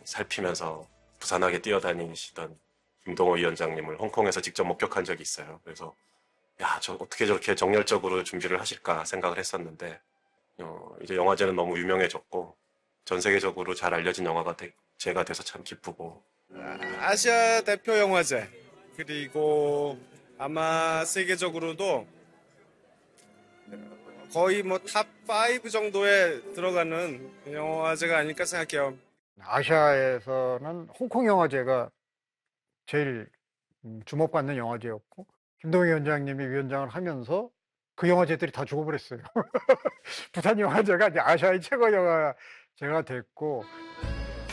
살피면서 부산하게 뛰어다니시던 김동호 위원장님을 홍콩에서 직접 목격한 적이 있어요. 그래서 야, 저 어떻게 저렇게 정열적으로 준비를 하실까 생각을 했었는데 이제 영화제는 너무 유명해졌고 전 세계적으로 잘 알려진 영화가 제가 돼서 참 기쁘고. 아시아 대표 영화제 그리고 아마 세계적으로도 거의 뭐 탑 5 정도에 들어가는 영화제가 아닐까 생각해요. 아시아에서는 홍콩 영화제가 제일 주목받는 영화제였고 김동희 위원장님이 위원장을 하면서 그 영화제들이 다 죽어버렸어요. 부산 영화제가 이제 아시아의 최고 영화제가 됐고